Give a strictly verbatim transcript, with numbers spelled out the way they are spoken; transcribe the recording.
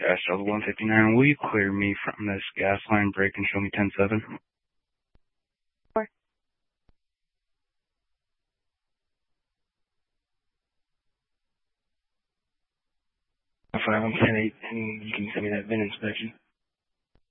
Astral one fifty-nine, will you clear me from this gas line break and show me ten seven? Four. five one ten eight, and you can send me that V I N inspection.